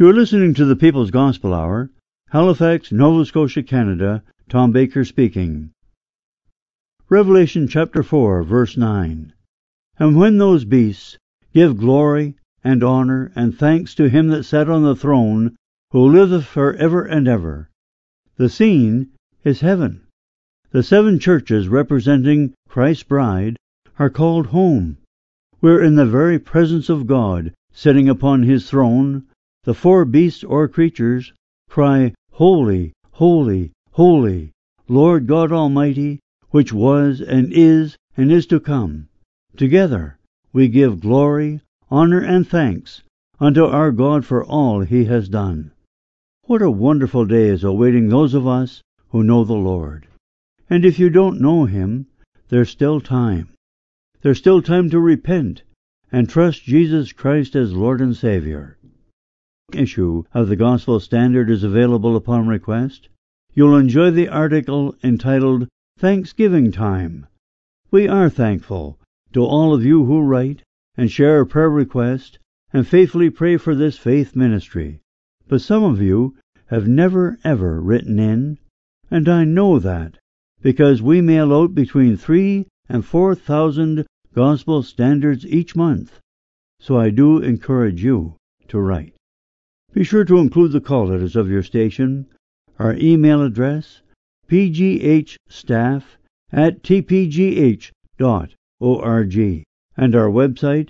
You're listening to the People's Gospel Hour, Halifax, Nova Scotia, Canada. Tom Baker speaking. Revelation chapter 4, verse 9. And when those beasts give glory and honor and thanks to him that sat on the throne, who liveth for ever and ever. The scene is heaven. The 7 churches representing Christ's bride are called home. We're in the very presence of God, sitting upon his throne. The 4 beasts or creatures cry, Holy, holy, holy, Lord God Almighty, which was and is to come. Together we give glory, honor, and thanks unto our God for all he has done. What a wonderful day is awaiting those of us who know the Lord. And if you don't know him, there's still time. There's still time to repent and trust Jesus Christ as Lord and Savior. Issue of the Gospel Standard is available upon request. You'll enjoy the article entitled Thanksgiving Time. We are thankful to all of you who write and share a prayer request and faithfully pray for this faith ministry. But some of you have never ever written in, and I know that because we mail out between 3,000 and 4,000 Gospel Standards each month. So I do encourage you to write. Be sure to include the call letters of your station, our email address, pghstaff@tpgh.org, and our website,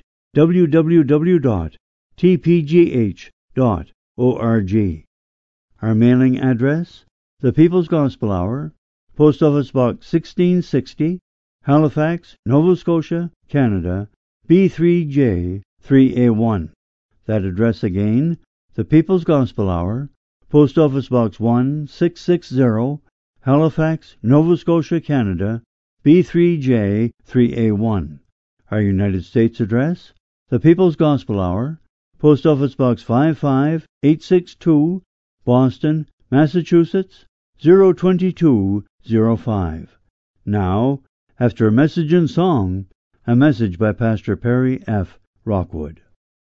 www.tpgh.org. Our mailing address, The People's Gospel Hour, Post Office Box 1660, Halifax, Nova Scotia, Canada, B3J 3A1. That address again, The People's Gospel Hour, Post Office Box 1660, Halifax, Nova Scotia, Canada, B3J 3A1. Our United States address, The People's Gospel Hour, Post Office Box 55862, Boston, Massachusetts, 02205. Now, after a message and song, a message by Pastor Perry F. Rockwood.